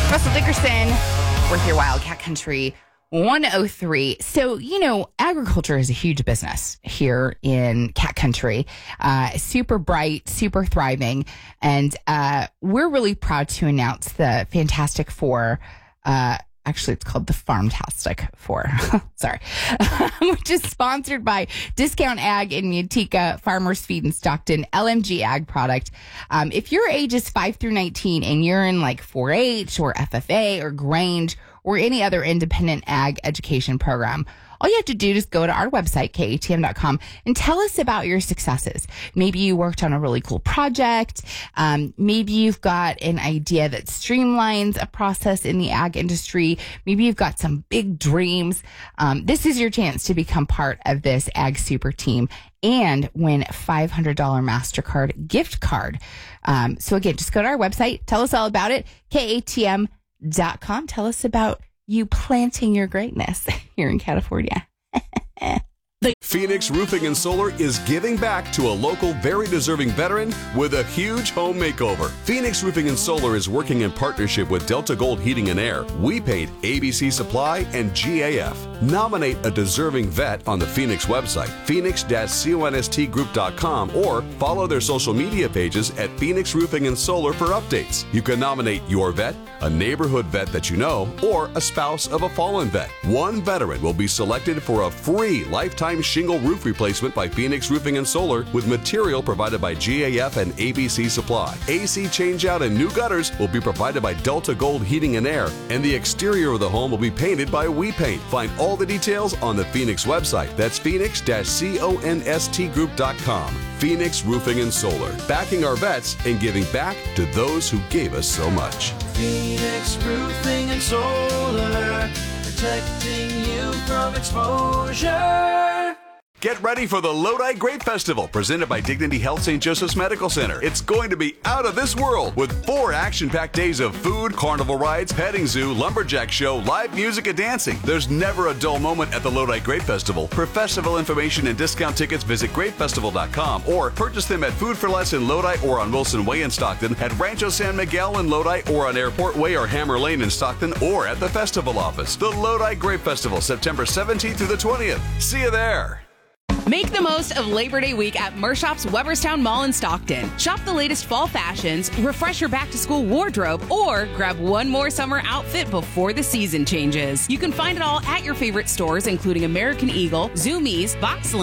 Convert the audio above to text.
Russell Dickerson, we're here, Wildcat Country 103. So, agriculture is a huge business here in Cat Country. Super bright, super thriving. And we're really proud to announce the Fantastic Four. Actually, it's called the Farmtastic Four. Sorry. Which is sponsored by Discount Ag in Manteca, Farmers Feed in Stockton, LMG Ag Product. If your age is 5 through 19 and you're in like 4-H or FFA or Grange or any other independent ag education program, all you have to do is go to our website, katm.com, and tell us about your successes. Maybe you worked on a really cool project. Maybe you've got an idea that streamlines a process in the ag industry. Maybe you've got some big dreams. This is your chance to become part of this Ag Super Team and win $500 MasterCard gift card. So again, just go to our website. Tell us all about it, katm.com. Tell us about you planting your greatness here in California. Phoenix Roofing and Solar is giving back to a local, very deserving veteran with a huge home makeover. Phoenix Roofing and Solar is working in partnership with Delta Gold Heating and Air, We Paint, ABC Supply, and GAF. Nominate a deserving vet on the Phoenix website, phoenix-constgroup.com, or follow their social media pages at Phoenix Roofing and Solar for updates. You can nominate your vet, a neighborhood vet that you know, or a spouse of a fallen vet. One veteran will be selected for a free lifetime shingle roof replacement by Phoenix Roofing and Solar with material provided by GAF and ABC Supply. AC changeout and new gutters will be provided by Delta Gold Heating and Air, and the exterior of the home will be painted by We Paint. Find all the details on the Phoenix website. That's phoenix-constgroup.com. Phoenix Roofing and Solar, backing our vets and giving back to those who gave us so much. Phoenix Roofing and Solar, protecting you from exposure. Get ready for the Lodi Grape Festival, presented by Dignity Health St. Joseph's Medical Center. It's going to be out of this world with 4 action-packed days of food, carnival rides, petting zoo, lumberjack show, live music, and dancing. There's never a dull moment at the Lodi Grape Festival. For festival information and discount tickets, visit grapefestival.com or purchase them at Food for Less in Lodi or on Wilson Way in Stockton, at Rancho San Miguel in Lodi or on Airport Way or Hammer Lane in Stockton, or at the festival office. The Lodi Grape Festival, September 17th through the 20th. See you there. Make the most of Labor Day week at Mershop's Weberstown Mall in Stockton. Shop the latest fall fashions, refresh your back-to-school wardrobe, or grab one more summer outfit before the season changes. You can find it all at your favorite stores, including American Eagle, Zoomies, Vox